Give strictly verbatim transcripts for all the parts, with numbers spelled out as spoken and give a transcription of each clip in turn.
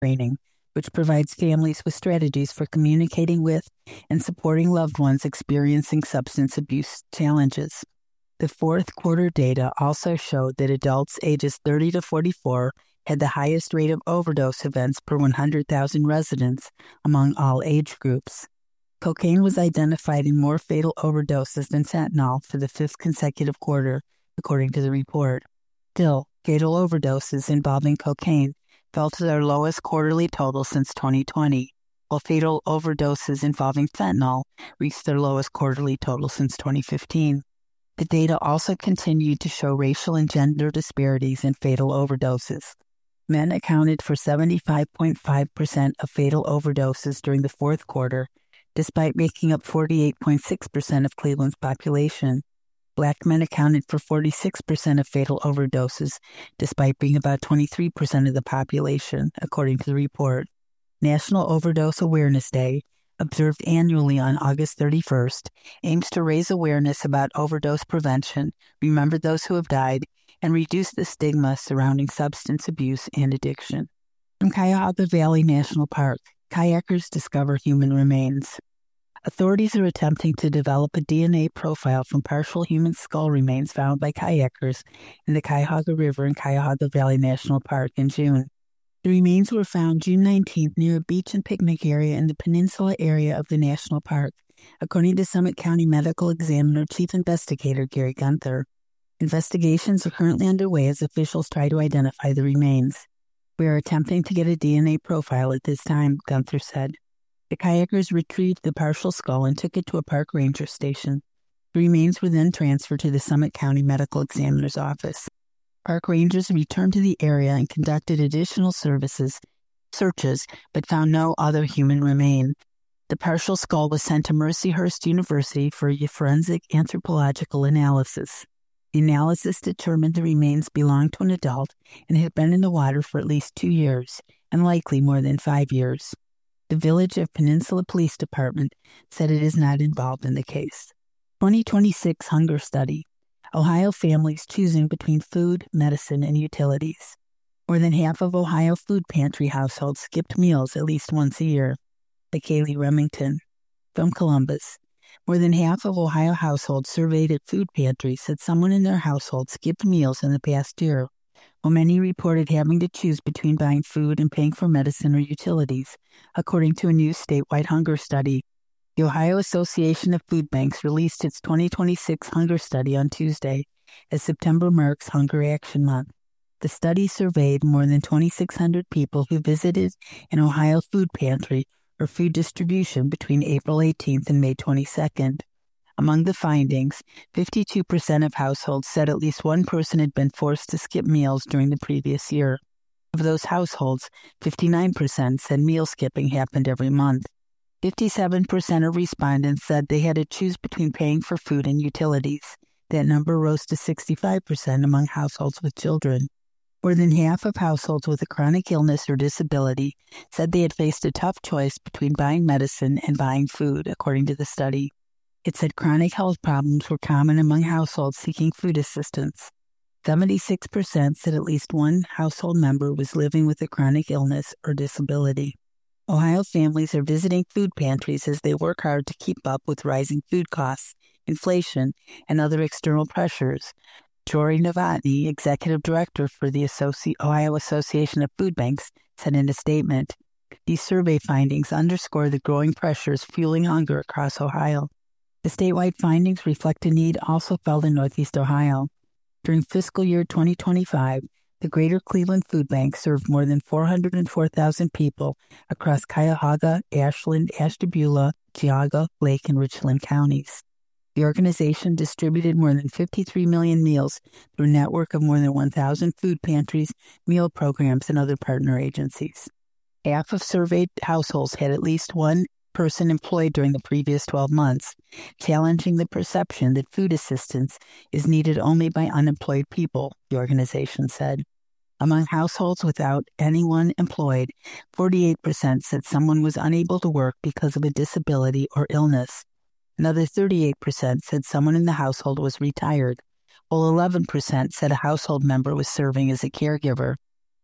training, which provides families with strategies for communicating with and supporting loved ones experiencing substance abuse challenges. The fourth quarter data also showed that adults ages thirty to forty-four had the highest rate of overdose events per one hundred thousand residents among all age groups. Cocaine was identified in more fatal overdoses than fentanyl for the fifth consecutive quarter, according to the report. Still, fatal overdoses involving cocaine fell to their lowest quarterly total since twenty twenty, while fatal overdoses involving fentanyl reached their lowest quarterly total since twenty fifteen. The data also continued to show racial and gender disparities in fatal overdoses. Men accounted for seventy-five point five percent of fatal overdoses during the fourth quarter, despite making up forty-eight point six percent of Cleveland's population. Black men accounted for forty-six percent of fatal overdoses, despite being about twenty-three percent of the population, according to the report. National Overdose Awareness Day, observed annually on August thirty-first, aims to raise awareness about overdose prevention, remember those who have died, and reduce the stigma surrounding substance abuse and addiction. From Cuyahoga Valley National Park, kayakers discover human remains. Authorities are attempting to develop a D N A profile from partial human skull remains found by kayakers in the Cuyahoga River in Cuyahoga Valley National Park in June. The remains were found June nineteenth near a beach and picnic area in the peninsula area of the national park, according to Summit County Medical Examiner Chief Investigator Gary Gunther. Investigations are currently underway as officials try to identify the remains. We are attempting to get a D N A profile at this time, Gunther said. The kayakers retrieved the partial skull and took it to a park ranger station. The remains were then transferred to the Summit County Medical Examiner's office. Park rangers returned to the area and conducted additional services, searches, but found no other human remain. The partial skull was sent to Mercyhurst University for a forensic anthropological analysis. The analysis determined the remains belonged to an adult and had been in the water for at least two years, and likely more than five years. The Village of Peninsula Police Department said it is not involved in the case. twenty twenty-six Hunger Study. Ohio families choosing between food, medicine, and utilities. More than half of Ohio food pantry households skipped meals at least once a year. By Kaylee Remington. From Columbus. More than half of Ohio households surveyed at food pantries said someone in their household skipped meals in the past year, while many reported having to choose between buying food and paying for medicine or utilities, according to a new statewide hunger study. The Ohio Association of Food Banks released its twenty twenty-six Hunger Study on Tuesday, as September marks Hunger Action Month. The study surveyed more than twenty-six hundred people who visited an Ohio food pantry or food distribution between April eighteenth and May twenty-second. Among the findings, fifty-two percent of households said at least one person had been forced to skip meals during the previous year. Of those households, fifty-nine percent said meal skipping happened every month. fifty-seven percent of respondents said they had to choose between paying for food and utilities. That number rose to sixty-five percent among households with children. More than half of households with a chronic illness or disability said they had faced a tough choice between buying medicine and buying food, according to the study. It said chronic health problems were common among households seeking food assistance. seventy-six percent said at least one household member was living with a chronic illness or disability. Ohio families are visiting food pantries as they work hard to keep up with rising food costs, inflation, and other external pressures. Jory Novotny, executive director for the Associ- Ohio Association of Food Banks, said in a statement, "These survey findings underscore the growing pressures fueling hunger across Ohio." The statewide findings reflect a need also felt in Northeast Ohio. During fiscal year twenty twenty-five, the Greater Cleveland Food Bank served more than four hundred four thousand people across Cuyahoga, Ashland, Ashtabula, Geauga, Lake, and Richland counties. The organization distributed more than fifty-three million meals through a network of more than one thousand food pantries, meal programs, and other partner agencies. Half of surveyed households had at least one person employed during the previous twelve months, challenging the perception that food assistance is needed only by unemployed people, the organization said. Among households without anyone employed, forty-eight percent said someone was unable to work because of a disability or illness. Another thirty-eight percent said someone in the household was retired, while eleven percent said a household member was serving as a caregiver.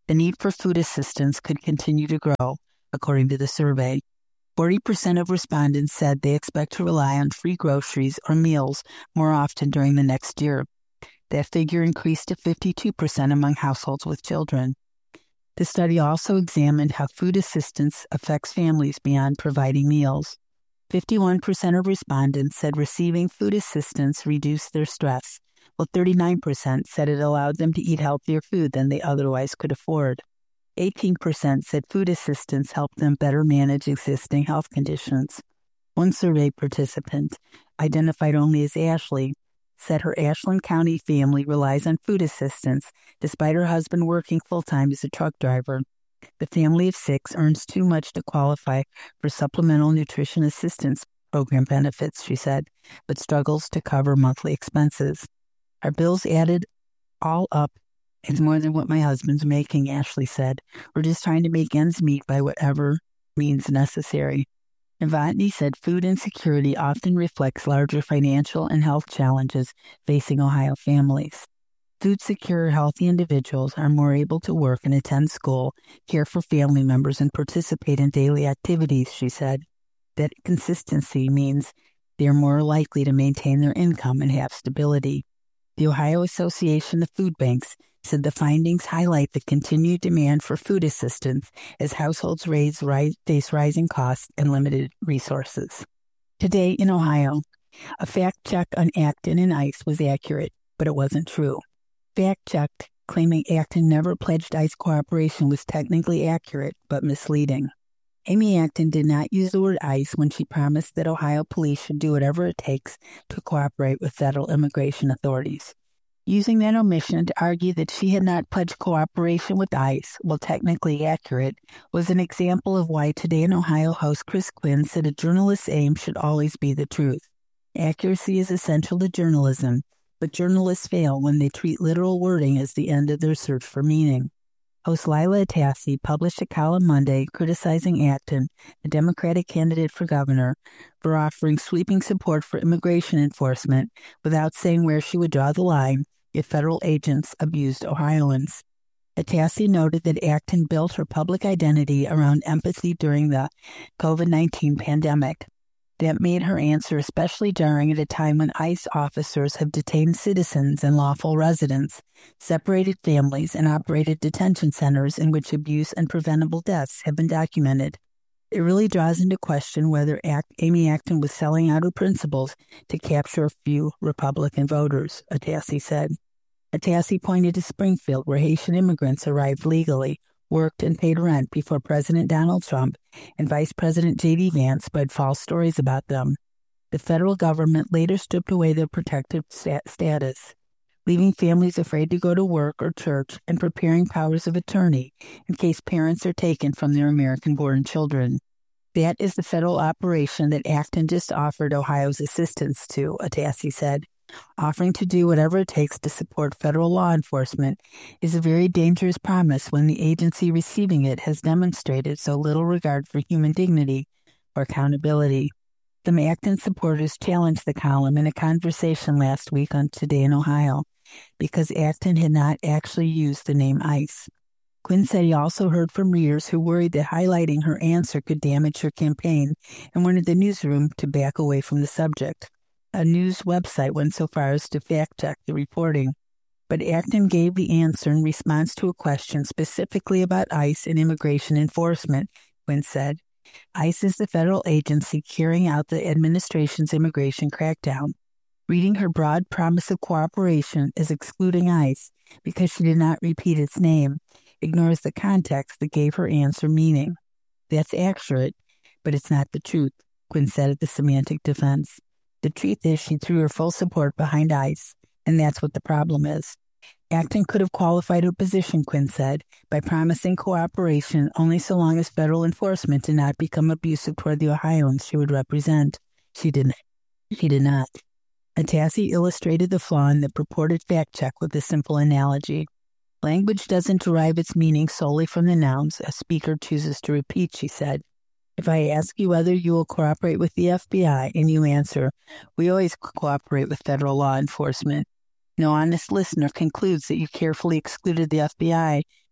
The need for food assistance could continue to grow, according to the survey. forty percent of respondents said they expect to rely on free groceries or meals more often during the next year. That figure increased to fifty-two percent among households with children. The study also examined how food assistance affects families beyond providing meals. fifty-one percent of respondents said receiving food assistance reduced their stress, while thirty-nine percent said it allowed them to eat healthier food than they otherwise could afford. eighteen percent said food assistance helped them better manage existing health conditions. One survey participant, identified only as Ashley, said her Ashland County family relies on food assistance despite her husband working full-time as a truck driver. The family of six earns too much to qualify for supplemental nutrition assistance program benefits, she said, but struggles to cover monthly expenses. Our bills added all up is more than what my husband's making, Ashley said. We're just trying to make ends meet by whatever means necessary. Novotny said food insecurity often reflects larger financial and health challenges facing Ohio families. Food-secure, healthy individuals are more able to work and attend school, care for family members, and participate in daily activities, she said. That consistency means they are more likely to maintain their income and have stability. The Ohio Association of Food Banks said the findings highlight the continued demand for food assistance as households raise, rise, face rising costs and limited resources. Today in Ohio, a fact check on Acton and ICE was accurate, but it wasn't true. Fact-checked, claiming Acton never pledged ICE cooperation was technically accurate, but misleading. Amy Acton did not use the word ICE when she promised that Ohio police should do whatever it takes to cooperate with federal immigration authorities. Using that omission to argue that she had not pledged cooperation with ICE, while technically accurate, was an example of why Today in Ohio host Chris Quinn said a journalist's aim should always be the truth. Accuracy is essential to journalism, but journalists fail when they treat literal wording as the end of their search for meaning. Host Lila Atassi published a column Monday criticizing Acton, a Democratic candidate for governor, for offering sweeping support for immigration enforcement without saying where she would draw the line if federal agents abused Ohioans. Atassi noted that Acton built her public identity around empathy during the covid nineteen pandemic. That made her answer especially jarring at a time when ICE officers have detained citizens and lawful residents, separated families, and operated detention centers in which abuse and preventable deaths have been documented. It really draws into question whether Act- Amy Acton was selling out her principles to capture a few Republican voters, Atassi said. Atassi pointed to Springfield, where Haitian immigrants arrived legally, worked, and paid rent before President Donald Trump and Vice President J D Vance spread false stories about them. The federal government later stripped away their protective stat- status, leaving families afraid to go to work or church and preparing powers of attorney in case parents are taken from their American-born children. That is the federal operation that Acton just offered Ohio's assistance to, Atassi said. Offering to do whatever it takes to support federal law enforcement is a very dangerous promise when the agency receiving it has demonstrated so little regard for human dignity or accountability. Some Acton supporters challenged the column in a conversation last week on Today in Ohio because Acton had not actually used the name ICE. Quinn said he also heard from readers who worried that highlighting her answer could damage her campaign and wanted the newsroom to back away from the subject. A news website went so far as to fact-check the reporting, but Acton gave the answer in response to a question specifically about ICE and immigration enforcement. Quinn said, ICE is the federal agency carrying out the administration's immigration crackdown. Reading her broad promise of cooperation as excluding ICE because she did not repeat its name ignores the context that gave her answer meaning. That's accurate, but it's not the truth, Quinn said at the Semantic Defense. The truth is she threw her full support behind ICE, and that's what the problem is. Acton could have qualified her position, Quinn said, by promising cooperation only so long as federal enforcement did not become abusive toward the Ohioans she would represent. She didn't. She did not. Atassi illustrated the flaw in the purported fact-check with a simple analogy. Language doesn't derive its meaning solely from the nouns a speaker chooses to repeat, she said. If I ask you whether you will cooperate with the F B I and you answer, we always cooperate with federal law enforcement, no honest listener concludes that you carefully excluded the F B I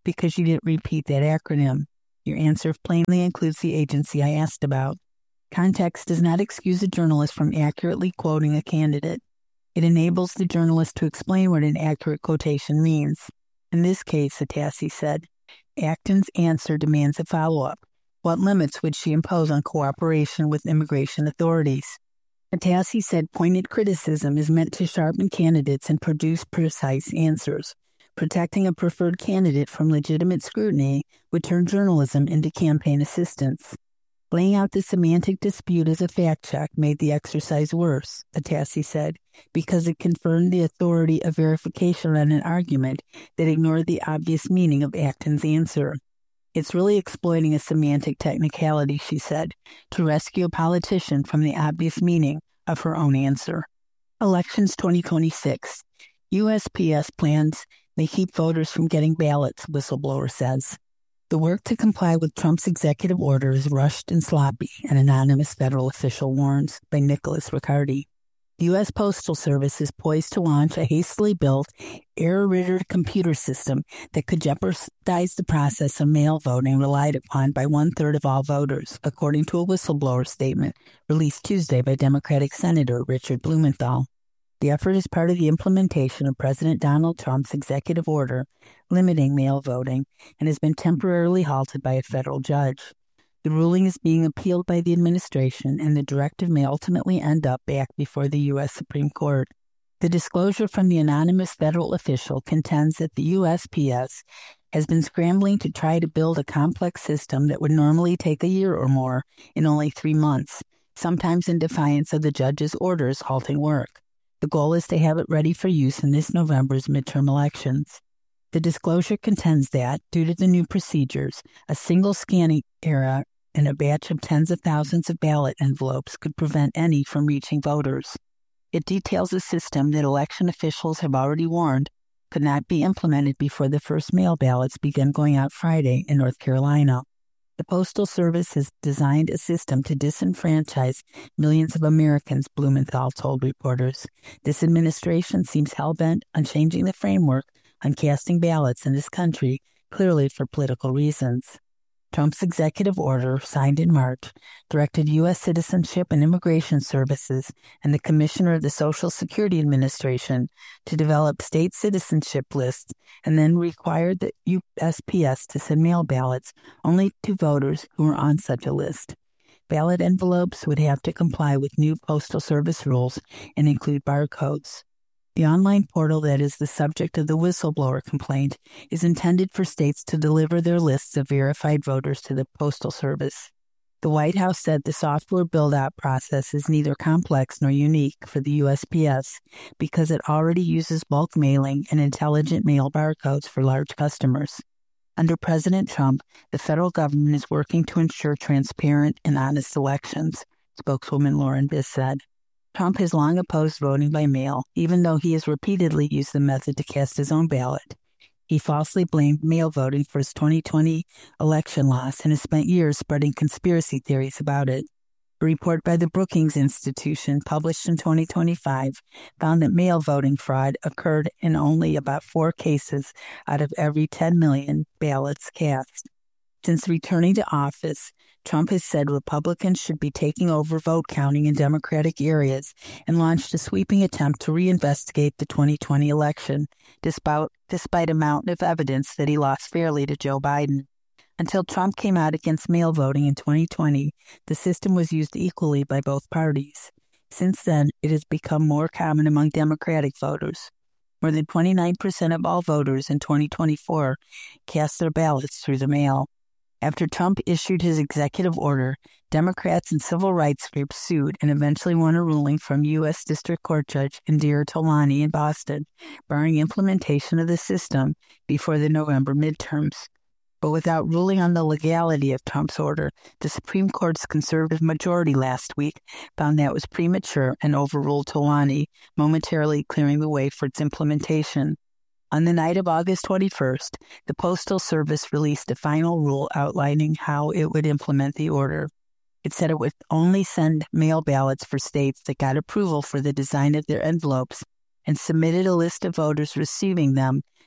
because you didn't repeat that acronym. Your answer plainly includes the agency I asked about. Context does not excuse a journalist from accurately quoting a candidate. It enables the journalist to explain what an accurate quotation means. In this case, Atassi said, Acton's answer demands a follow-up. What limits would she impose on cooperation with immigration authorities? Atassi said pointed criticism is meant to sharpen candidates and produce precise answers. Protecting a preferred candidate from legitimate scrutiny would turn journalism into campaign assistance. Laying out the semantic dispute as a fact-check made the exercise worse, Atassi said, because it confirmed the authority of verification on an argument that ignored the obvious meaning of Acton's answer. It's really exploiting a semantic technicality, she said, to rescue a politician from the obvious meaning of her own answer. Elections twenty twenty-six. U S P S plans may keep voters from getting ballots, whistleblower says. The work to comply with Trump's executive order is rushed and sloppy, an anonymous federal official warns, by Nicholas Riccardi. The U S Postal Service is poised to launch a hastily built, error-ridden computer system that could jeopardize the process of mail voting relied upon by one-third of all voters, according to a whistleblower statement released Tuesday by Democratic Senator Richard Blumenthal. The effort is part of the implementation of President Donald Trump's executive order limiting mail voting and has been temporarily halted by a federal judge. The ruling is being appealed by the administration, and the directive may ultimately end up back before the U S Supreme Court. The disclosure from the anonymous federal official contends that the U S P S has been scrambling to try to build a complex system that would normally take a year or more in only three months, sometimes in defiance of the judge's orders halting work. The goal is to have it ready for use in this November's midterm elections. The disclosure contends that, due to the new procedures, a single scanning error in a batch of tens of thousands of ballot envelopes could prevent any from reaching voters. It details a system that election officials have already warned could not be implemented before the first mail ballots begin going out Friday in North Carolina. The Postal Service has designed a system to disenfranchise millions of Americans, Blumenthal told reporters. This administration seems hell-bent on changing the framework on casting ballots in this country, clearly for political reasons. Trump's executive order, signed in March, directed U S Citizenship and Immigration Services and the Commissioner of the Social Security Administration to develop state citizenship lists and then required the U S P S to send mail ballots only to voters who were on such a list. Ballot envelopes would have to comply with new Postal Service rules and include barcodes. The online portal that is the subject of the whistleblower complaint is intended for states to deliver their lists of verified voters to the Postal Service. The White House said the software build-out process is neither complex nor unique for the U S P S because it already uses bulk mailing and intelligent mail barcodes for large customers. Under President Trump, the federal government is working to ensure transparent and honest elections, spokeswoman Lauren Biss said. Trump has long opposed voting by mail, even though he has repeatedly used the method to cast his own ballot. He falsely blamed mail voting for his twenty twenty election loss and has spent years spreading conspiracy theories about it. A report by the Brookings Institution, published in twenty twenty-five, found that mail voting fraud occurred in only about four cases out of every ten million ballots cast. Since returning to office, Trump has said Republicans should be taking over vote counting in Democratic areas and launched a sweeping attempt to reinvestigate the twenty twenty election, despite, despite a mountain of evidence that he lost fairly to Joe Biden. Until Trump came out against mail voting in twenty twenty, the system was used equally by both parties. Since then, it has become more common among Democratic voters. More than twenty-nine percent of all voters in twenty twenty-four cast their ballots through the mail. After Trump issued his executive order, Democrats and civil rights groups sued and eventually won a ruling from U S District Court Judge Indira Tolani in Boston, barring implementation of the system before the November midterms. But without ruling on the legality of Trump's order, the Supreme Court's conservative majority last week found that it was premature and overruled Tolani, momentarily clearing the way for its implementation. On the night of August twenty-first, the Postal Service released a final rule outlining how it would implement the order. It said it would only send mail ballots for states that got approval for the design of their envelopes and submitted a list of voters receiving them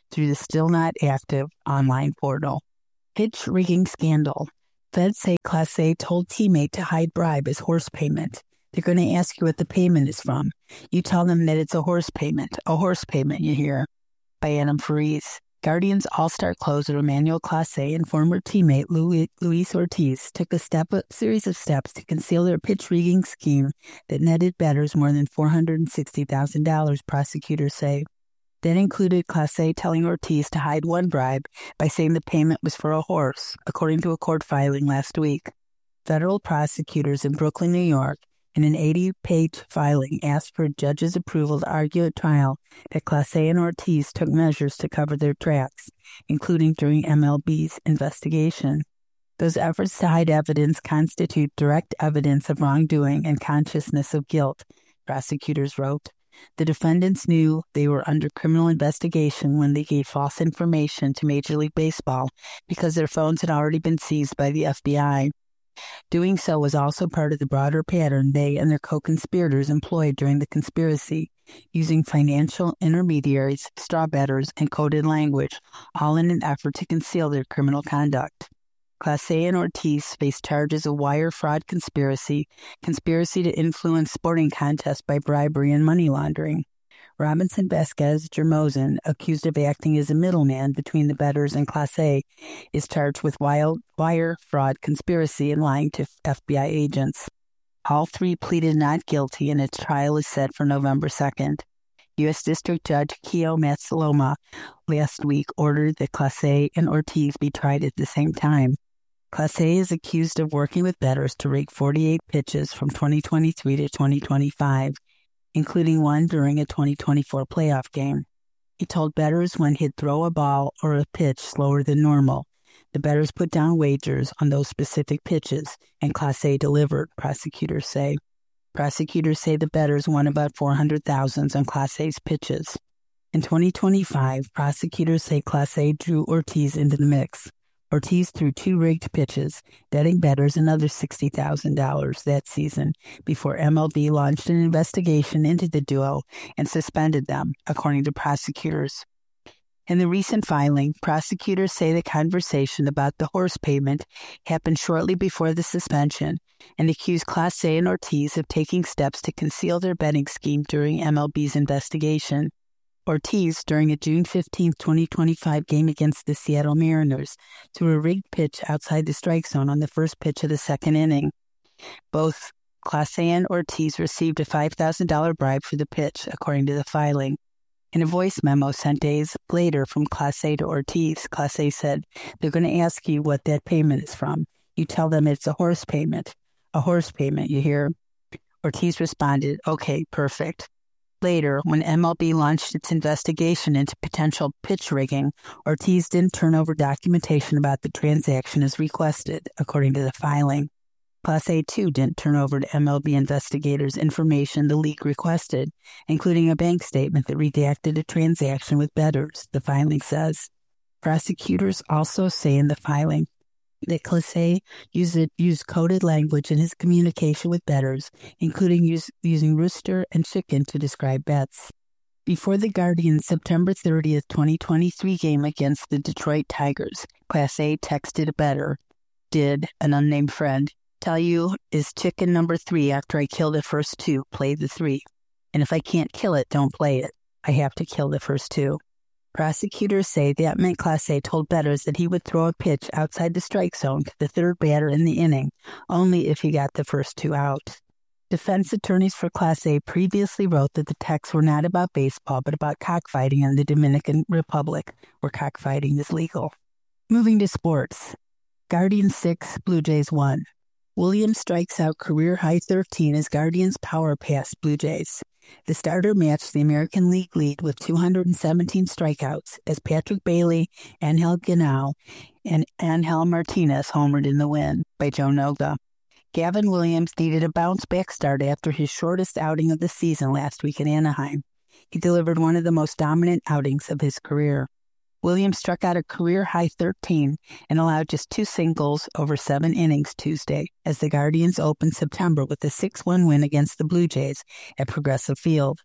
through the still not active online portal. Pitch rigging scandal. Feds say Class A told teammate to hide bribe as horse payment. They're going to ask you what the payment is from. You tell them that it's a horse payment. A horse payment, you hear. By Adam Fariz. Guardians All-Star closer Emmanuel Clase and former teammate Louis, Luis Ortiz took a step a series of steps to conceal their pitch rigging scheme that netted bettors more than four hundred sixty thousand dollars, prosecutors say. That included Clase telling Ortiz to hide one bribe by saying the payment was for a horse, according to a court filing last week. Federal prosecutors in Brooklyn, New York, in an eighty-page filing, asked for a judge's approval to argue at trial that Clase and Ortiz took measures to cover their tracks, including during M L B's investigation. Those efforts to hide evidence constitute direct evidence of wrongdoing and consciousness of guilt, prosecutors wrote. The defendants knew they were under criminal investigation when they gave false information to Major League Baseball because their phones had already been seized by the F B I. Doing so was also part of the broader pattern they and their co-conspirators employed during the conspiracy, using financial intermediaries, straw bettors, and coded language, all in an effort to conceal their criminal conduct. Clase and Ortiz face charges of wire fraud conspiracy, conspiracy to influence sporting contests by bribery, and money laundering. Robinson Vasquez Germozan, accused of acting as a middleman between the bettors and Clase, is charged with wild wire fraud conspiracy and lying to F B I agents. All three pleaded not guilty, and its trial is set for November second. U S District Judge Keo Matsaloma last week ordered that Clase and Ortiz be tried at the same time. Clase is accused of working with bettors to rig forty-eight pitches from twenty twenty-three to twenty twenty-five, including one during a twenty twenty-four playoff game. He told bettors when he'd throw a ball or a pitch slower than normal. The bettors put down wagers on those specific pitches, and Clase delivered, prosecutors say. Prosecutors say the bettors won about four hundred thousand dollars on Clase's pitches. In twenty twenty-five, prosecutors say Clase drew Ortiz into the mix. Ortiz threw two rigged pitches, netting bettors another sixty thousand dollars that season before M L B launched an investigation into the duo and suspended them, according to prosecutors. In the recent filing, prosecutors say the conversation about the horse payment happened shortly before the suspension and accuse Clase and Ortiz of taking steps to conceal their betting scheme during M L B's investigation. Ortiz, during a June fifteenth, twenty twenty-five game against the Seattle Mariners, threw a rigged pitch outside the strike zone on the first pitch of the second inning. Both Clase and Ortiz received a five thousand dollars bribe for the pitch, according to the filing. In a voice memo sent days later from Clase to Ortiz, Clase said, "They're going to ask you what that payment is from. You tell them it's a horse payment. A horse payment, you hear?" Ortiz responded, "Okay, perfect." Later, when M L B launched its investigation into potential pitch rigging, Ortiz didn't turn over documentation about the transaction as requested, according to the filing. Clase, too, didn't turn over to M L B investigators information the league requested, including a bank statement that redacted a transaction with bettors, the filing says. Prosecutors also say in the filing that Clase used, used coded language in his communication with bettors, including use, using rooster and chicken to describe bets. Before the Guardian's September thirtieth, twenty twenty-three game against the Detroit Tigers, Clase texted a bettor, "Did an unnamed friend tell you is chicken number three after I kill the first two, play the three. And if I can't kill it, don't play it. I have to kill the first two." Prosecutors say that meant Clase told bettors that he would throw a pitch outside the strike zone to the third batter in the inning, only if he got the first two out. Defense attorneys for Clase previously wrote that the texts were not about baseball, but about cockfighting in the Dominican Republic, where cockfighting is legal. Moving to sports. Guardians six, Blue Jays one. Williams strikes out career-high thirteen as Guardians power past Blue Jays. The starter matched the American League lead with two hundred seventeen strikeouts as Patrick Bailey, Angel Ganao, and Angel Martinez homered in the win by Joe Noga. Gavin Williams needed a bounce-back start after his shortest outing of the season last week in Anaheim. He delivered one of the most dominant outings of his career. Williams struck out a career-high thirteen and allowed just two singles over seven innings Tuesday as the Guardians opened September with a six one win against the Blue Jays at Progressive Field.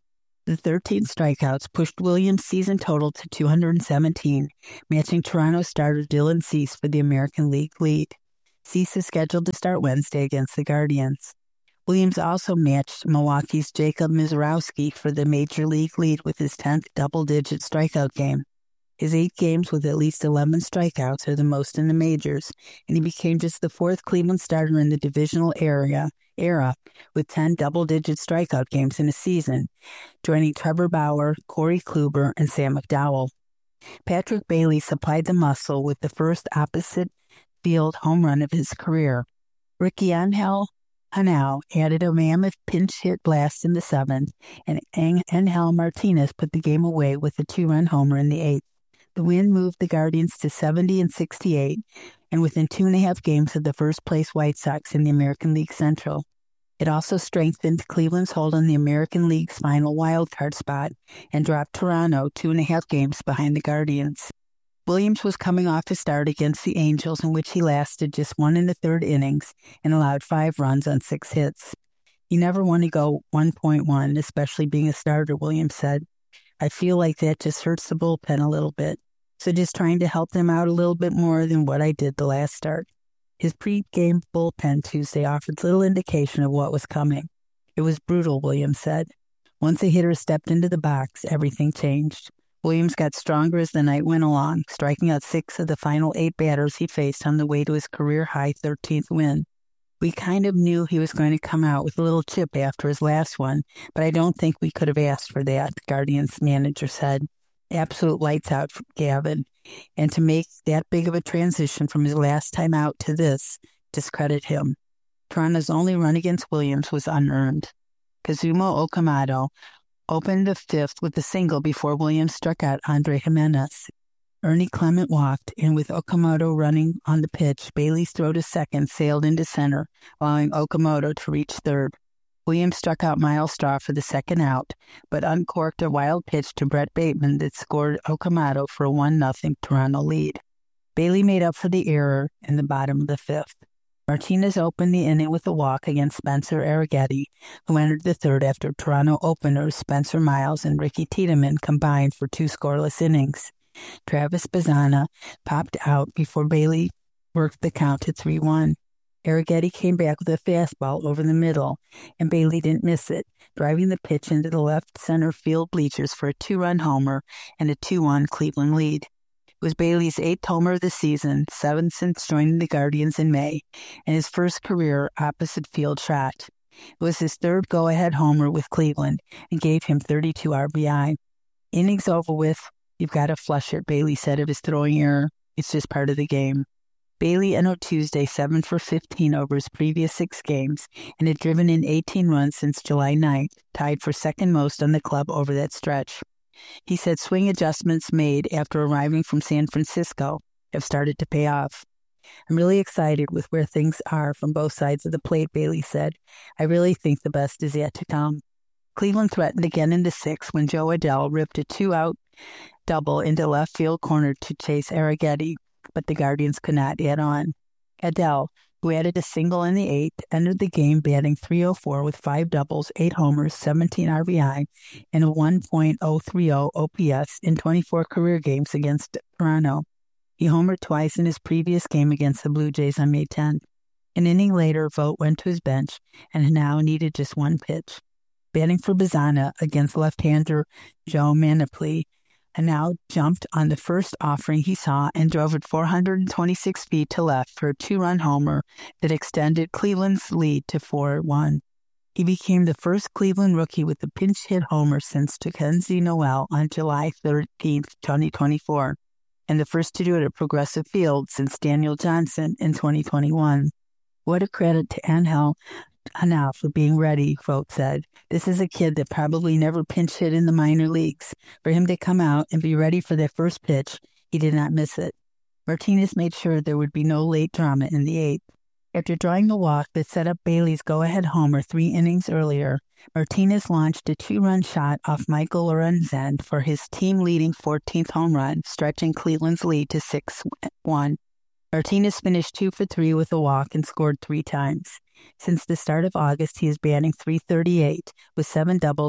The thirteen strikeouts pushed Williams' season total to two hundred seventeen, matching Toronto starter Dylan Cease for the American League lead. Cease is scheduled to start Wednesday against the Guardians. Williams also matched Milwaukee's Jacob Misiorowski for the Major League lead with his tenth double-digit strikeout game. His eight games with at least eleven strikeouts are the most in the majors, and he became just the fourth Cleveland starter in the divisional area era with ten double-digit strikeout games in a season, joining Trevor Bauer, Corey Kluber, and Sam McDowell. Patrick Bailey supplied the muscle with the first opposite-field home run of his career. Ricky Angel Hanau added a mammoth pinch hit blast in the seventh, and Angel Martinez put the game away with a two-run homer in the eighth. The win moved the Guardians to seventy and sixty-eight, and within two and a half games of the first-place White Sox in the American League Central. It also strengthened Cleveland's hold on the American League's final wildcard spot and dropped Toronto two and a half games behind the Guardians. Williams was coming off a start against the Angels in which he lasted just one in the third innings and allowed five runs on six hits. You never want to go one point one, especially being a starter, Williams said. I feel like that just hurts the bullpen a little bit, so just trying to help them out a little bit more than what I did the last start. His pre-game bullpen Tuesday offered little indication of what was coming. It was brutal, Williams said. Once a hitter stepped into the box, everything changed. Williams got stronger as the night went along, striking out six of the final eight batters he faced on the way to his career-high thirteenth win. We kind of knew he was going to come out with a little chip after his last one, but I don't think we could have asked for that, the Guardians manager said. Absolute lights out for Gavin. And to make that big of a transition from his last time out to this, discredit him. Toronto's only run against Williams was unearned. Kazuma Okamoto opened the fifth with a single before Williams struck out Andre Jimenez. Ernie Clement walked, and with Okamoto running on the pitch, Bailey's throw to second sailed into center, allowing Okamoto to reach third. Williams struck out Miles Straw for the second out, but uncorked a wild pitch to Brett Bateman that scored Okamoto for a one nothing Toronto lead. Bailey made up for the error in the bottom of the fifth. Martinez opened the inning with a walk against Spencer Arrighetti, who entered the third after Toronto openers Spencer Miles and Ricky Tiedemann combined for two scoreless innings. Travis Bazzana popped out before Bailey worked the count to three one. Arrighetti came back with a fastball over the middle, and Bailey didn't miss it, driving the pitch into the left center field bleachers for a two-run homer and a two one Cleveland lead. It was Bailey's eighth homer of the season, seventh since joining the Guardians in May, and his first career opposite field shot. It was his third go-ahead homer with Cleveland and gave him thirty-two R B I. Innings over with, you've got to flush it, Bailey said of his throwing error. It's just part of the game. Bailey entered Tuesday seven for fifteen over his previous six games and had driven in eighteen runs since July ninth, tied for second most on the club over that stretch. He said swing adjustments made after arriving from San Francisco have started to pay off. I'm really excited with where things are from both sides of the plate, Bailey said. I really think the best is yet to come. Cleveland threatened again in the sixth when Joe Adell ripped a two-out double into left field corner to chase Arrighetti, but the Guardians could not add on. Adell, who added a single in the eighth, entered the game batting three oh four with five doubles, eight homers, seventeen R B I, and a one point oh three oh O P S in twenty-four career games against Toronto. He homered twice in his previous game against the Blue Jays on May tenth. An inning later, Vogt went to his bench and now needed just one pitch. Batting for Bazzana against left-hander Joe Manapli, and now jumped on the first offering he saw and drove it four hundred twenty-six feet to left for a two-run homer that extended Cleveland's lead to four one. He became the first Cleveland rookie with a pinch-hit homer since Mackenzie Noel on July thirteenth, twenty twenty-four, and the first to do it at Progressive Field since Daniel Johnson in twenty twenty-one. What a credit to Angel Hanau for being ready, Vogt said. This is a kid that probably never pinch hit in the minor leagues. For him to come out and be ready for that first pitch, he did not miss it. Martinez made sure there would be no late drama in the eighth. After drawing a walk that set up Bailey's go-ahead homer three innings earlier, Martinez launched a two-run shot off Michael Lorenzen for his team-leading fourteenth home run, stretching Cleveland's lead to six one. Martinez finished two for three with a walk and scored three times. Since the start of August, he is batting three thirty-eight with seven doubles,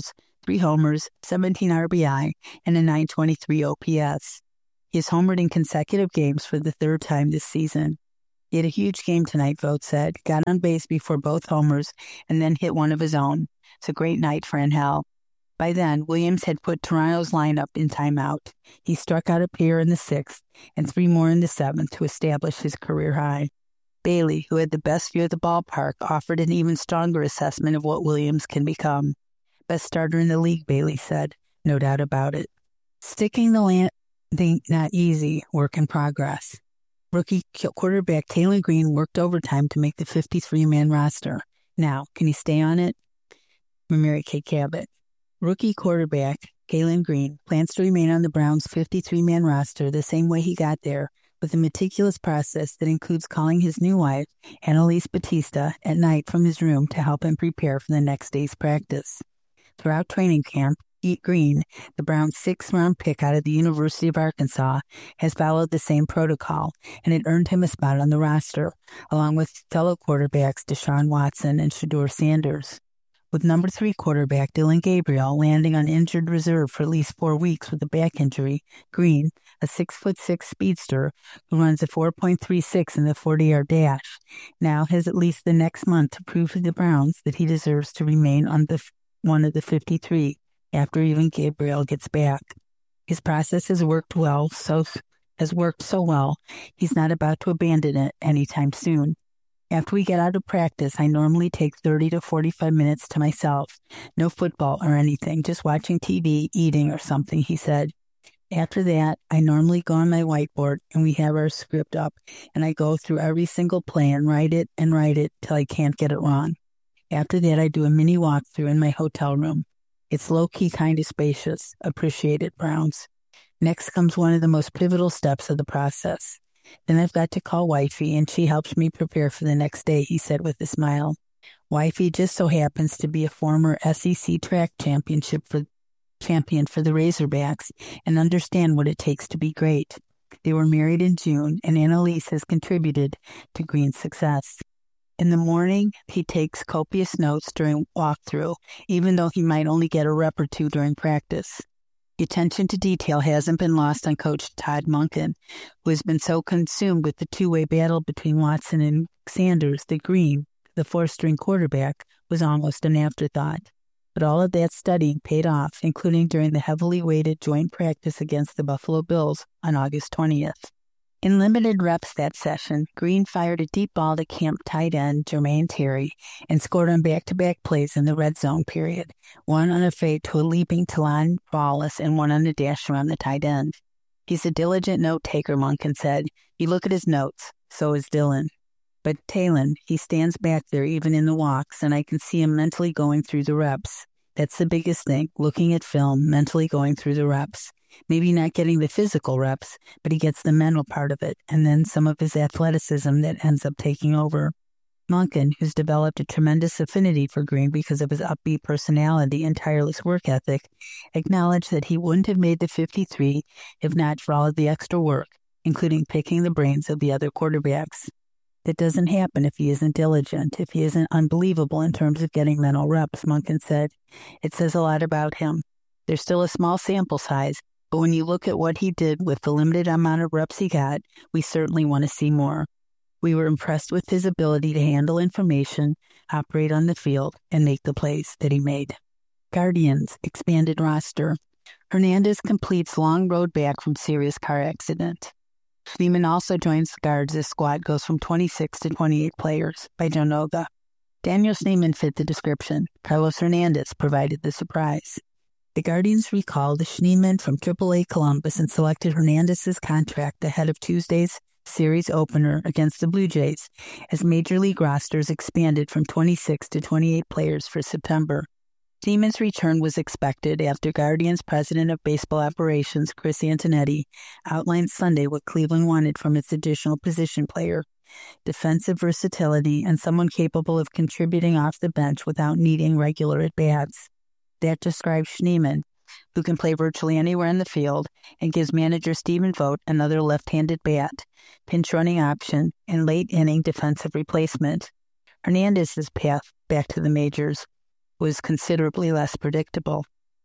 three homers, seventeen R B I, and a nine twenty-three O P S. He has homered in consecutive games for the third time this season. He had a huge game tonight, Vogt said, got on base before both homers, and then hit one of his own. It's a great night for Angel. By then, Williams had put Toronto's lineup in timeout. He struck out a pair in the sixth and three more in the seventh to establish his career high. Bailey, who had the best view of the ballpark, offered an even stronger assessment of what Williams can become. Best starter in the league, Bailey said. No doubt about it. Sticking the landing not easy, work in progress. Rookie quarterback Taylen Green worked overtime to make the fifty-three man roster. Now, can he stay on it? From Mary Kay Cabot. Rookie quarterback Taylen Green plans to remain on the Browns' fifty-three man roster the same way he got there, with a meticulous process that includes calling his new wife, Annalise Batista, at night from his room to help him prepare for the next day's practice. Throughout training camp, Eat Green, the Browns' sixth-round pick out of the University of Arkansas, has followed the same protocol, and it earned him a spot on the roster, along with fellow quarterbacks Deshaun Watson and Shedeur Sanders. With number three quarterback Dillon Gabriel landing on injured reserve for at least four weeks with a back injury, Green, a six foot six speedster who runs a four point three six in the forty-yard dash, now has at least the next month to prove to the Browns that he deserves to remain on the one of the fifty-three after even Gabriel gets back. His process has worked well, so has worked so well, he's not about to abandon it anytime soon. After we get out of practice, I normally take thirty to forty-five minutes to myself. No football or anything, just watching T V, eating or something, he said. After that, I normally go on my whiteboard and we have our script up, and I go through every single play and write it and write it till I can't get it wrong. After that, I do a mini walkthrough in my hotel room. It's low-key kind of spacious. Appreciate it, Browns. Next comes one of the most pivotal steps of the process. Then I've got to call Wifey, and she helps me prepare for the next day, he said with a smile. Wifey just so happens to be a former S E C track championship for, champion for the Razorbacks and understand what it takes to be great. They were married in June, and Annalise has contributed to Green's success. In the morning, he takes copious notes during walkthrough, even though he might only get a rep or two during practice. The attention to detail hasn't been lost on Coach Todd Monken, who has been so consumed with the two-way battle between Watson and Sanders that Green, the fourth-string quarterback, was almost an afterthought. But all of that studying paid off, including during the heavily weighted joint practice against the Buffalo Bills on August twentieth. In limited reps that session, Green fired a deep ball to camp tight end Jermaine Terry and scored on back-to-back plays in the red zone period, one on a fade to a leaping Talon Wallace and one on a dash around the tight end. He's a diligent note-taker, Monken said. You look at his notes, so is Dillon. But Taylen, he stands back there even in the walks, and I can see him mentally going through the reps. That's the biggest thing, looking at film, mentally going through the reps. Maybe not getting the physical reps, but he gets the mental part of it, and then some of his athleticism that ends up taking over. Monken, who's developed a tremendous affinity for Green because of his upbeat personality and tireless work ethic, acknowledged that he wouldn't have made the fifty-three if not for all of the extra work, including picking the brains of the other quarterbacks. That doesn't happen if he isn't diligent, if he isn't unbelievable in terms of getting mental reps, Monken said. It says a lot about him. There's still a small sample size, but when you look at what he did with the limited amount of reps he got, we certainly want to see more. We were impressed with his ability to handle information, operate on the field, and make the plays that he made. Guardians, expanded roster. Hernandez completes long road back from serious car accident. Schneemann also joins the Guards as squad goes from twenty-six to twenty-eight players by Joe Noga. Daniel Schneemann fit the description. Carlos Hernandez provided the surprise. The Guardians recalled Schneemann from triple A Columbus and selected Hernandez's contract ahead of Tuesday's series opener against the Blue Jays as Major League rosters expanded from twenty-six to twenty-eight players for September. Schneemann's return was expected after Guardians President of Baseball Operations Chris Antonetti outlined Sunday what Cleveland wanted from its additional position player: defensive versatility and someone capable of contributing off the bench without needing regular at-bats. That describes Schneemann, who can play virtually anywhere in the field and gives manager Stephen Vogt another left-handed bat, pinch-running option, and late-inning defensive replacement. Hernandez's path back to the majors was considerably less predictable.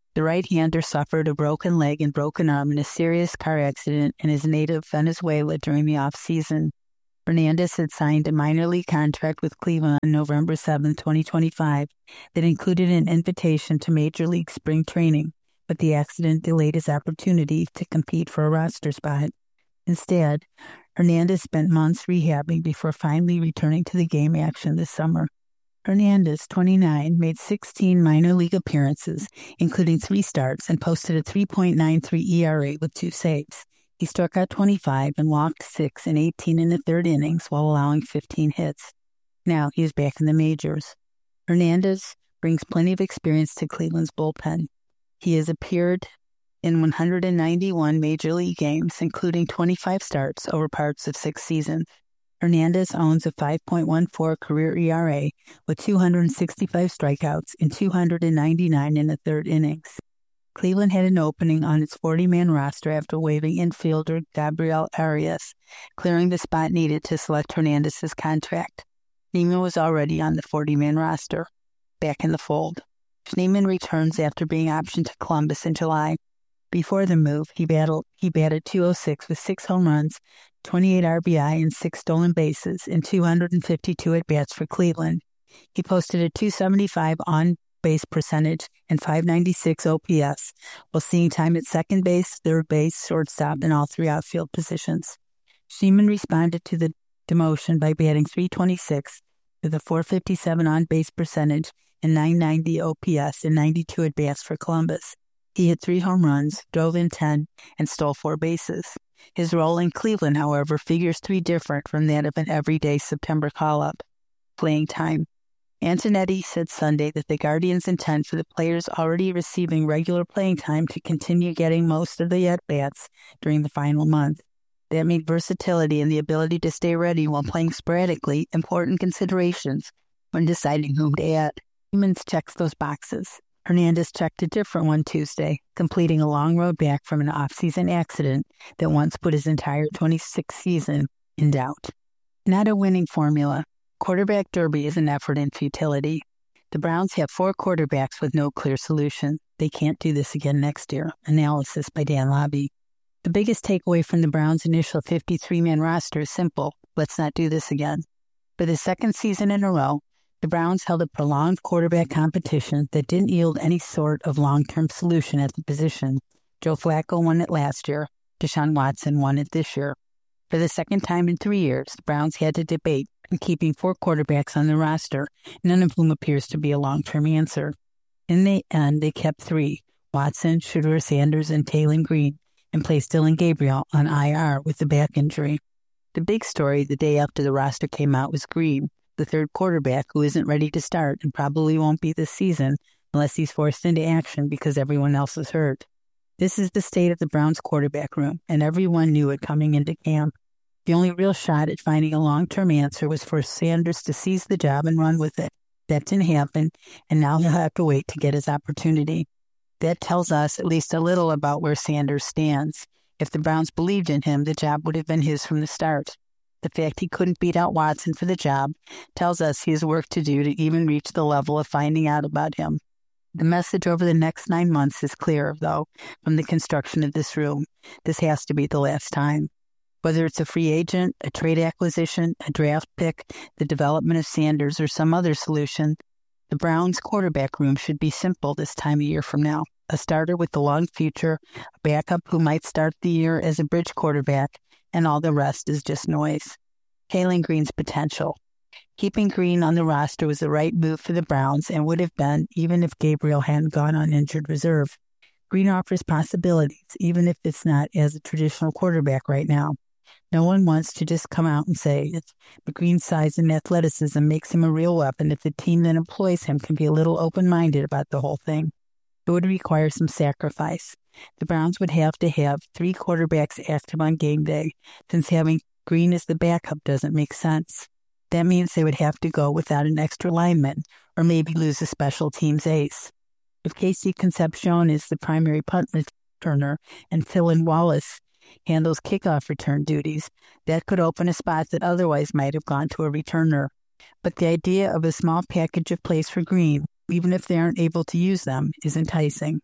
The right-hander suffered a broken leg and broken arm in a serious car accident in his native Venezuela during the off-season. Hernandez had signed a minor league contract with Cleveland on November seventh, twenty twenty-five, that included an invitation to Major League spring training, but the accident delayed his opportunity to compete for a roster spot. Instead, Hernandez spent months rehabbing before finally returning to the game action this summer. Hernandez, twenty-nine, made sixteen minor league appearances, including three starts, and posted a three point nine three E R A with two saves. He struck out twenty-five and walked six and eighteen in the third innings while allowing fifteen hits. Now he is back in the majors. Hernandez brings plenty of experience to Cleveland's bullpen. He has appeared in one hundred ninety-one Major League games, including twenty-five starts over parts of six seasons. Hernandez owns a five point one four career E R A with two hundred sixty-five strikeouts and two hundred ninety-nine in the third innings. Cleveland had an opening on its forty-man roster after waiving infielder Gabriel Arias, clearing the spot needed to select Hernandez's contract. Schneemann was already on the forty-man roster, back in the fold. Schneemann returns after being optioned to Columbus in July. Before the move, he battled he batted two oh six with six home runs, twenty-eight R B I, and six stolen bases in two hundred fifty-two at-bats for Cleveland. He posted a two seventy-five on-base percentage and five ninety-six O P S, while seeing time at second base, third base, shortstop, and all three outfield positions. Schneemann responded to the demotion by batting three twenty-six with a four fifty-seven on-base percentage and nine ninety O P S in ninety-two at-bats for Columbus. He hit three home runs, drove in ten, and stole four bases. His role in Cleveland, however, figures to be different from that of an everyday September call-up. Playing time. Antonetti said Sunday that the Guardians intend for the players already receiving regular playing time to continue getting most of the at-bats during the final month. That made versatility and the ability to stay ready while playing sporadically important considerations when deciding whom to add. Humans checks those boxes. Hernandez checked a different one Tuesday, completing a long road back from an off-season accident that once put his entire twenty-sixth season in doubt. Not a winning formula. Quarterback derby is an effort in futility. The Browns have four quarterbacks with no clear solution. They can't do this again next year. Analysis by Dan Labbe. The biggest takeaway from the Browns' initial fifty-three-man roster is simple. Let's not do this again. For the second season in a row, the Browns held a prolonged quarterback competition that didn't yield any sort of long-term solution at the position. Joe Flacco won it last year. Deshaun Watson won it this year. For the second time in three years, the Browns had to debate on keeping four quarterbacks on the roster, none of whom appears to be a long-term answer. In the end, they kept three, Watson, Shedeur Sanders, and Taylen Green, and placed Dillon Gabriel on I R with a back injury. The big story the day after the roster came out was Green, the third quarterback who isn't ready to start and probably won't be this season unless he's forced into action because everyone else is hurt. This is the state of the Browns quarterback room, and everyone knew it coming into camp. The only real shot at finding a long-term answer was for Sanders to seize the job and run with it. That didn't happen, and now he'll have to wait to get his opportunity. That tells us at least a little about where Sanders stands. If the Browns believed in him, the job would have been his from the start. The fact he couldn't beat out Watson for the job tells us he has work to do to even reach the level of finding out about him. The message over the next nine months is clear, though, from the construction of this room. This has to be the last time. Whether it's a free agent, a trade acquisition, a draft pick, the development of Sanders, or some other solution, the Browns quarterback room should be simple this time a year from now. A starter with a long future, a backup who might start the year as a bridge quarterback, and all the rest is just noise. Taylen Green's potential. Keeping Green on the roster was the right move for the Browns and would have been even if Gabriel hadn't gone on injured reserve. Green offers possibilities, even if it's not as a traditional quarterback right now. No one wants to just come out and say it, but Green's size and athleticism makes him a real weapon if the team that employs him can be a little open-minded about the whole thing. It would require some sacrifice. The Browns would have to have three quarterbacks active on game day, since having Green as the backup doesn't make sense. That means they would have to go without an extra lineman, or maybe lose a special teams ace. If Casey Concepcion is the primary punt returner and Philin Wallace handles kickoff return duties, that could open a spot that otherwise might have gone to a returner. But the idea of a small package of plays for Green, even if they aren't able to use them, is enticing.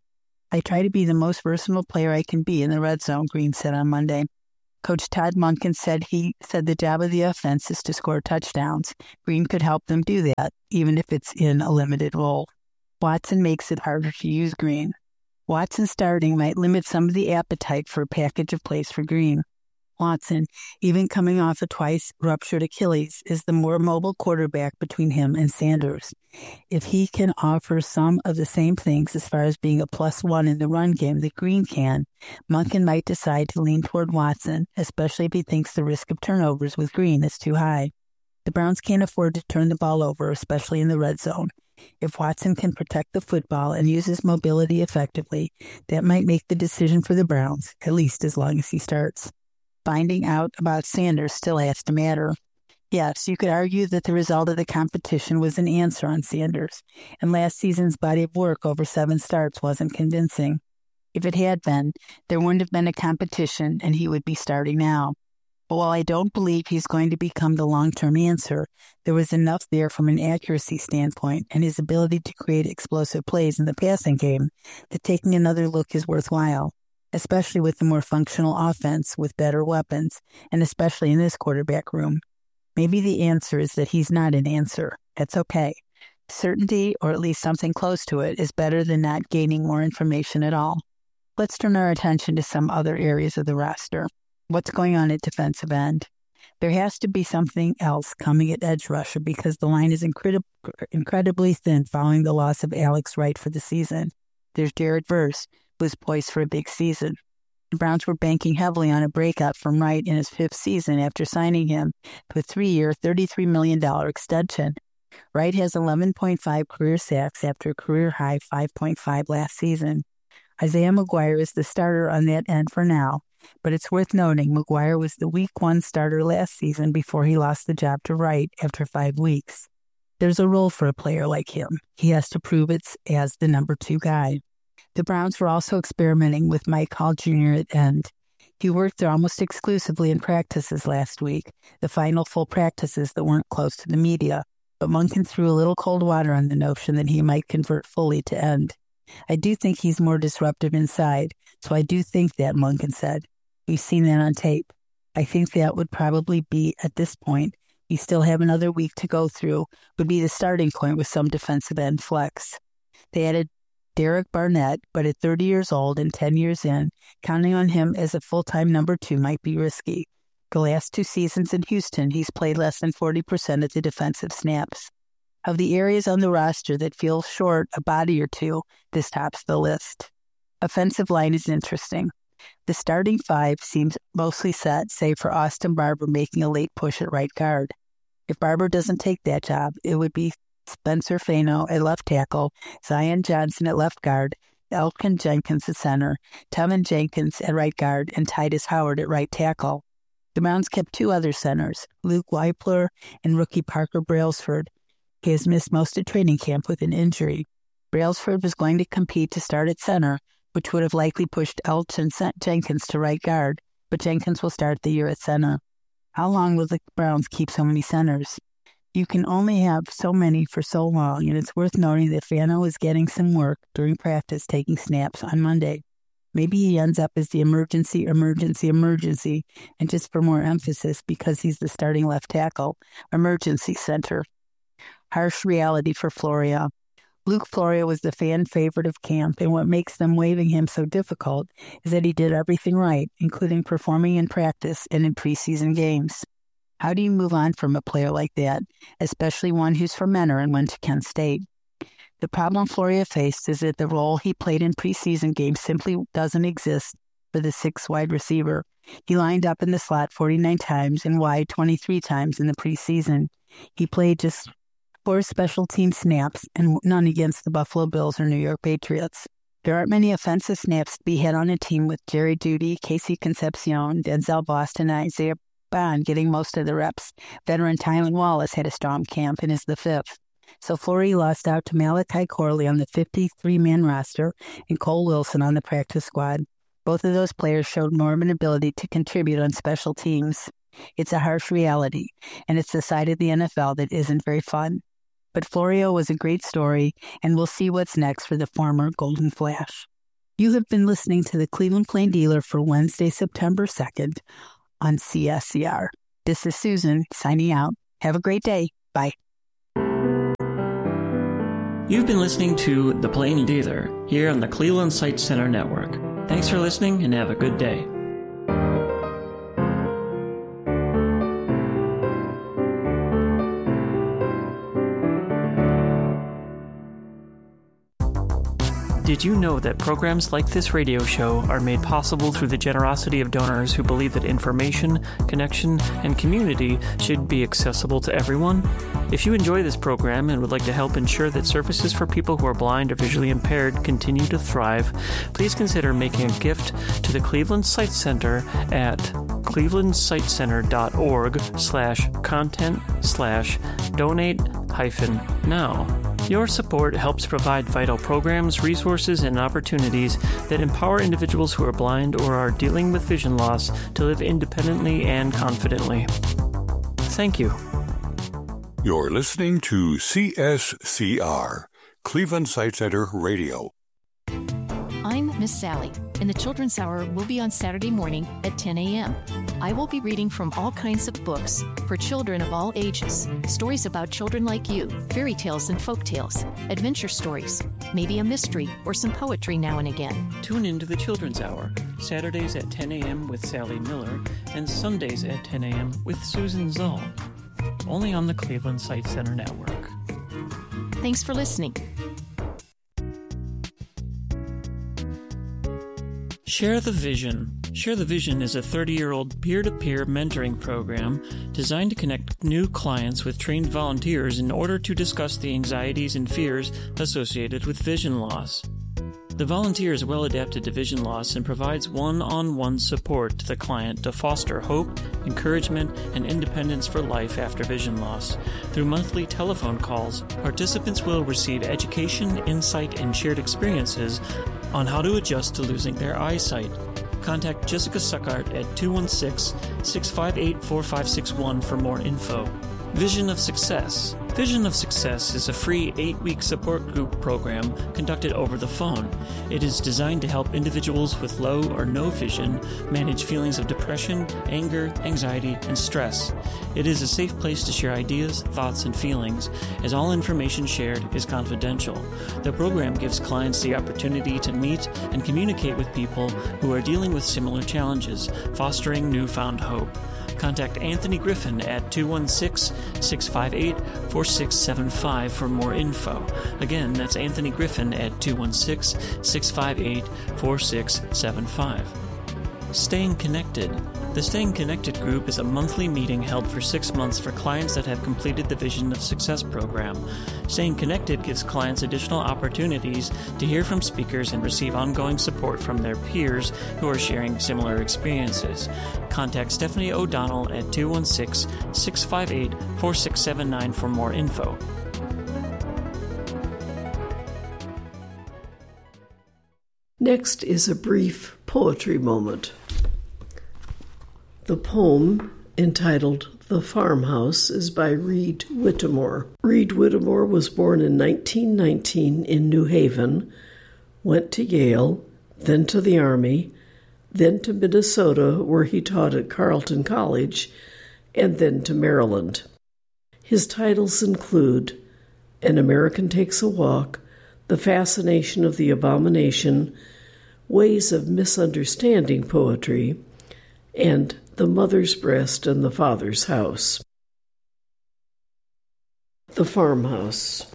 I try to be the most versatile player I can be in the red zone, Green said on Monday. Coach Todd Monken said he said the job of the offense is to score touchdowns. Green could help them do that, even if it's in a limited role. Watson makes it harder to use Green. Watson starting might limit some of the appetite for a package of plays for Green. Watson, even coming off a twice-ruptured Achilles, is the more mobile quarterback between him and Sanders. If he can offer some of the same things as far as being a plus one in the run game that Green can, Monken might decide to lean toward Watson, especially if he thinks the risk of turnovers with Green is too high. The Browns can't afford to turn the ball over, especially in the red zone. If Watson can protect the football and use his mobility effectively, that might make the decision for the Browns, at least as long as he starts. Finding out about Sanders still has to matter. Yes, you could argue that the result of the competition was an answer on Sanders, and last season's body of work over seven starts wasn't convincing. If it had been, there wouldn't have been a competition and he would be starting now. But while I don't believe he's going to become the long-term answer, there was enough there from an accuracy standpoint and his ability to create explosive plays in the passing game that taking another look is worthwhile, especially with the more functional offense with better weapons, and especially in this quarterback room. Maybe the answer is that he's not an answer. That's okay. Certainty, or at least something close to it, is better than not gaining more information at all. Let's turn our attention to some other areas of the roster. What's going on at defensive end? There has to be something else coming at edge rusher because the line is incredib- incredibly thin following the loss of Alex Wright for the season. There's Jared Verse, who is poised for a big season. The Browns were banking heavily on a breakout from Wright in his fifth season after signing him to a three-year, thirty-three million dollars extension. Wright has eleven point five career sacks after a career-high five point five last season. Isaiah McGuire is the starter on that end for now, but it's worth noting McGuire was the week one starter last season before he lost the job to Wright after five weeks. There's a role for a player like him. He has to prove it's as the number two guy. The Browns were also experimenting with Mike Hall Junior at end. He worked there almost exclusively in practices last week, the final full practices that weren't close to the media, but Monken threw a little cold water on the notion that he might convert fully to end. I do think he's more disruptive inside, so I do think that, Monken said. We've seen that on tape. I think that would probably be, at this point, we still have another week to go through, would be the starting point with some defensive end flex. They added Derek Barnett, but at thirty years old and ten years in, counting on him as a full-time number two might be risky. The last two seasons in Houston, he's played less than forty percent of the defensive snaps. Of the areas on the roster that feel short a body or two, this tops the list. Offensive line is interesting. The starting five seems mostly set, save for Austin Barber making a late push at right guard. If Barber doesn't take that job, it would be Spencer Fano at left tackle, Zion Johnson at left guard, Elgton Jenkins at center, Tevin Jenkins at right guard, and Titus Howard at right tackle. The Browns kept two other centers, Luke Weipler and rookie Parker Brailsford. He has missed most of training camp with an injury. Brailsford was going to compete to start at center, which would have likely pushed Elgton Jenkins to right guard, but Jenkins will start the year at center. How long will the Browns keep so many centers? You can only have so many for so long, and it's worth noting that Fano is getting some work during practice taking snaps on Monday. Maybe he ends up as the emergency, emergency, emergency, and just for more emphasis, because he's the starting left tackle, emergency center. Harsh reality for Florio. Luke Florio was the fan favorite of camp, and what makes them waiving him so difficult is that he did everything right, including performing in practice and in preseason games. How do you move on from a player like that, especially one who's from Mentor and went to Kent State? The problem Florio faced is that the role he played in preseason games simply doesn't exist for the sixth wide receiver. He lined up in the slot forty-nine times and wide twenty-three times in the preseason. He played just four special team snaps and none against the Buffalo Bills or New York Patriots. There aren't many offensive snaps to be had on a team with Jerry Jeudy, Casey Concepcion, Denzel Boston, and Isaiah Bond getting most of the reps. Veteran Tylan Wallace had a strong camp and is the fifth. So Flory lost out to Malachi Corley on the fifty-three man roster and Cole Wilson on the practice squad. Both of those players showed more of an ability to contribute on special teams. It's a harsh reality, and it's the side of the N F L that isn't very fun. But Florio was a great story, and we'll see what's next for the former Golden Flash. You have been listening to the Cleveland Plain Dealer for Wednesday, September second on C S C R. This is Susan signing out. Have a great day. Bye. You've been listening to The Plain Dealer here on the Cleveland Sight Center Network. Thanks for listening and have a good day. Did you know that programs like this radio show are made possible through the generosity of donors who believe that information, connection, and community should be accessible to everyone? If you enjoy this program and would like to help ensure that services for people who are blind or visually impaired continue to thrive, please consider making a gift to the Cleveland Sight Center at clevelandsightcenter.org slash content slash donate hyphen now. Your support helps provide vital programs, resources, and opportunities that empower individuals who are blind or are dealing with vision loss to live independently and confidently. Thank you. You're listening to C S C R, Cleveland Sight Center Radio. I'm Miss Sally, and the Children's Hour will be on Saturday morning at ten a.m. I will be reading from all kinds of books for children of all ages. Stories about children like you, fairy tales and folk tales, adventure stories, maybe a mystery or some poetry now and again. Tune in to the Children's Hour, Saturdays at ten a.m. with Sally Miller, and Sundays at ten a.m. with Susan Zoll. Only on the Cleveland Sight Center Network. Thanks for listening. Share the Vision. Share the Vision is a thirty-year-old peer-to-peer mentoring program designed to connect new clients with trained volunteers in order to discuss the anxieties and fears associated with vision loss. The volunteer is well adapted to vision loss and provides one-on-one support to the client to foster hope, encouragement, and independence for life after vision loss. Through monthly telephone calls, participants will receive education, insight, and shared experiences on how to adjust to losing their eyesight. Contact Jessica Suckart at two one six, six five eight, four five six one for more info. Vision of Success. Vision of Success is a free eight-week support group program conducted over the phone. It is designed to help individuals with low or no vision manage feelings of depression, anger, anxiety, and stress. It is a safe place to share ideas, thoughts, and feelings, as all information shared is confidential. The program gives clients the opportunity to meet and communicate with people who are dealing with similar challenges, fostering newfound hope. Contact Anthony Griffin at two one six, six five eight, four six seven five for more info. Again, that's Anthony Griffin at two one six, six five eight, four six seven five. Staying Connected. The Staying Connected group is a monthly meeting held for six months for clients that have completed the Vision of Success program. Staying Connected gives clients additional opportunities to hear from speakers and receive ongoing support from their peers who are sharing similar experiences. Contact Stephanie O'Donnell at two one six, six five eight, four six seven nine for more info. Next is a brief poetry moment. The poem, entitled The Farmhouse, is by Reed Whittemore. Reed Whittemore was born in nineteen nineteen in New Haven, went to Yale, then to the Army, then to Minnesota, where he taught at Carleton College, and then to Maryland. His titles include An American Takes a Walk, The Fascination of the Abomination, Ways of Misunderstanding Poetry, and The Mother's Breast and the Father's House. The Farmhouse.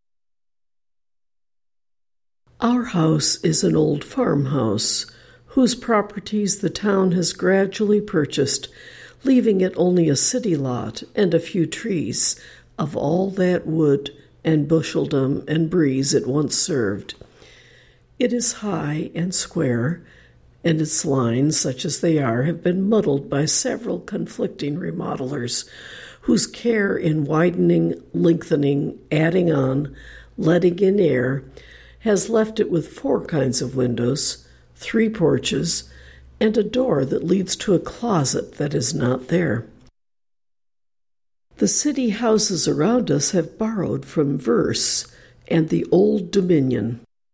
Our house is an old farmhouse, whose properties the town has gradually purchased, leaving it only a city lot and a few trees of all that wood and busheldom and breeze it once served. It is high and square, and its lines, such as they are, have been muddled by several conflicting remodelers, whose care in widening, lengthening, adding on, letting in air, has left it with four kinds of windows, three porches, and a door that leads to a closet that is not there. The city houses around us have borrowed from verse and the Old Dominion.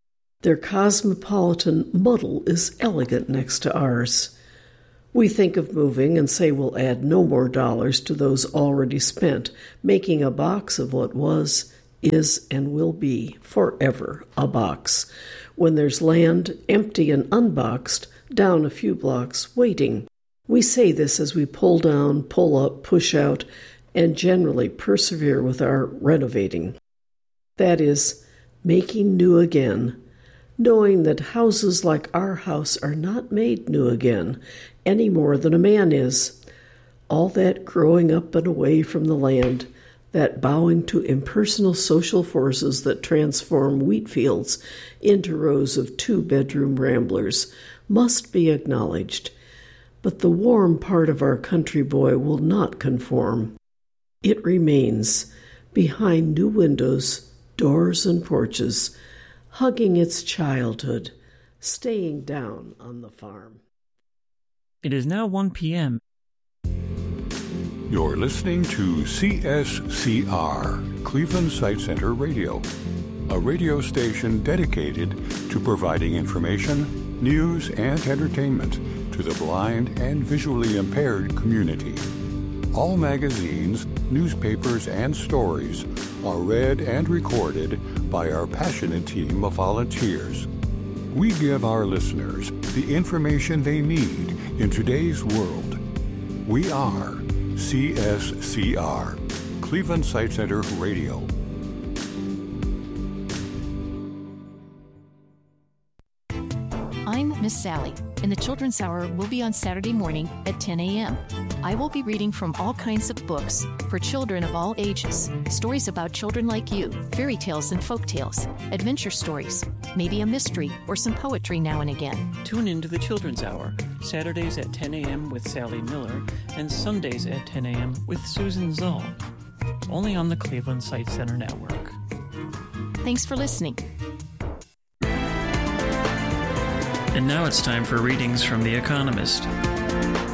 Their cosmopolitan muddle is elegant next to ours. We think of moving and say we'll add no more dollars to those already spent, making a box of what was, is, and will be forever a box, when there's land, empty and unboxed, down a few blocks, waiting. We say this as we pull down, pull up, push out, and generally persevere with our renovating. That is, making new again, knowing that houses like our house are not made new again, any more than a man is. All that growing up and away from the land, that bowing to impersonal social forces that transform wheat fields into rows of two-bedroom ramblers, must be acknowledged. But the warm part of our country boy will not conform. It remains behind new windows, doors, and porches, hugging its childhood, staying down on the farm. It is now one p.m. You're listening to C S C R, Cleveland Sight Center Radio, a radio station dedicated to providing information, news, and entertainment to the blind and visually impaired community. All magazines, newspapers, and stories are read and recorded by our passionate team of volunteers. We give our listeners the information they need in today's world. We are C S C R, Cleveland Sight Center Radio. I'm Miss Sally, and the Children's Hour will be on Saturday morning at ten a.m. I will be reading from all kinds of books for children of all ages. Stories about children like you, fairy tales and folk tales, adventure stories, maybe a mystery or some poetry now and again. Tune in to the Children's Hour, Saturdays at ten a.m. with Sally Miller and Sundays at ten a.m. with Susan Zoll. Only on the Cleveland Sight Center Network. Thanks for listening. And now it's time for readings from The Economist.